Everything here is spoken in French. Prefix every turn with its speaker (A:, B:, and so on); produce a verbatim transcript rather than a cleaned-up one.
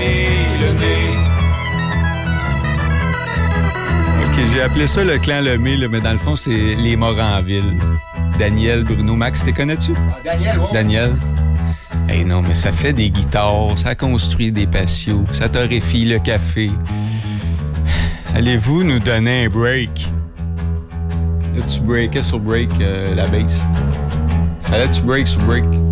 A: Lemay.
B: OK, j'ai appelé ça le clan Lemay, là, mais dans le fond, c'est les Moranville. Daniel, Bruno, Max, t'es connais-tu?
A: Ah, Daniel, wow.
B: Daniel. Hey non, mais ça fait des guitares, ça construit des patios, ça torréfie le café. Allez-vous nous donner un break? Là, tu breakais sur break euh, la bass. Fallait tu break sur break.